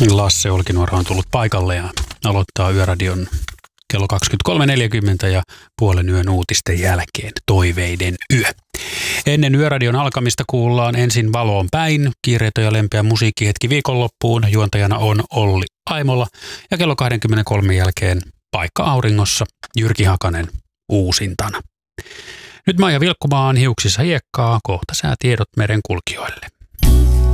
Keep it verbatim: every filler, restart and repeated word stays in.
Lasse Olkinuora on tullut paikalle ja aloittaa Yöradion kello kaksikymmentäkolme neljäkymmentä ja puolen yön uutisten jälkeen toiveiden yö. Ennen Yöradion alkamista kuullaan ensin Valoon päin, kiireetön ja lempeä musiikkihetki viikonloppuun. Juontajana on Olli Aimola ja kello kaksikymmentäkolme jälkeen Paikka auringossa, Jyrki Hakanen uusintana. Nyt Maija Vilkkumaa on hiuksissa hiekkaa, kohta säätiedot meren kulkijoille.